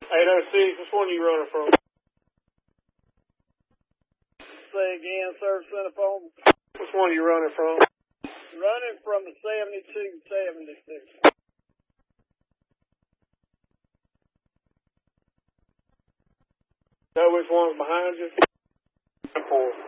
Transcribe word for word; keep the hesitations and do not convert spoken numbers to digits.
eight oh six, which one are you running from? Say again, sir, Cinephone. Which one are you running from? Running from the seventy-two seventy-six. Know which one's behind you? Four.